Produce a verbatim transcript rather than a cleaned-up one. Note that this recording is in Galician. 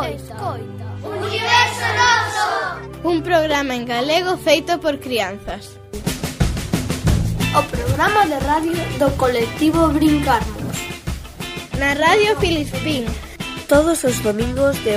escoita. Universo Noso. Un programa en galego feito por crianzas. O programa de radio do colectivo Brincarmos. Na Radio Filispín. Todos os domingos de